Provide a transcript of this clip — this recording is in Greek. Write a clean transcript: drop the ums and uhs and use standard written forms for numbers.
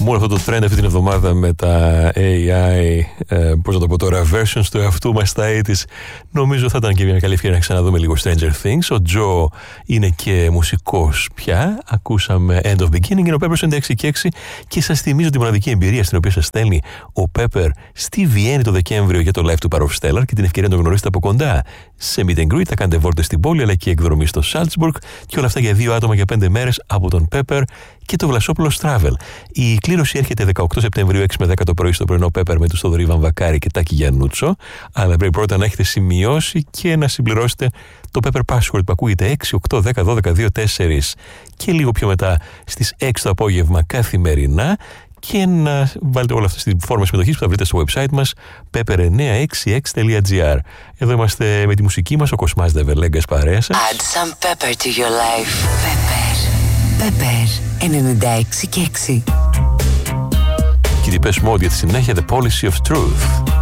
Μόνο αυτό το trend αυτή την εβδομάδα με τα AI, πώς να το πω τώρα, versions του εαυτού μας στα 80's, νομίζω θα ήταν και μια καλή ευκαιρία να ξαναδούμε λίγο Stranger Things. Ο Τζο είναι και μουσικός πια. Ακούσαμε End of Beginning, είναι ο Pepper 96 και σας θυμίζω τη μοναδική εμπειρία στην οποία σας στέλνει ο Pepper στη Βιέννη το Δεκέμβριο για το live του Power of Stellar και την ευκαιρία να τον γνωρίσετε από κοντά. Σε meet and greet θα κάνετε βόλτες στην πόλη αλλά και εκδρομή στο Salzburg και όλα αυτά για 2 άτομα για 5 μέρες από τον Pepper και το Βλασόπουλος Travel. Η κλήρωση έρχεται 18 Σεπτεμβρίου 6 με 10 το πρωί στο πρωινό Pepper με τους Θοδωρή Βαμβακάρη και Τάκη Γιαννούτσο. Αλλά πρέπει πρώτα να έχετε σημειώσει και να συμπληρώσετε το Pepper Password που ακούγεται 6, 8, 10, 12, 2, 4 και λίγο πιο μετά στις 6 το απόγευμα καθημερινά και να βάλετε όλα αυτά στη φόρμα συμμετοχής που θα βρείτε στο website μας pepper966.gr. Εδώ είμαστε με τη μουσική μας, ο Κοσμάς Δεβελέγκας παρέα σας. Add some pepper to your life. Pepper 96 και 6. Και την Depeche Mode για τη συνέχεια The Policy of Truth.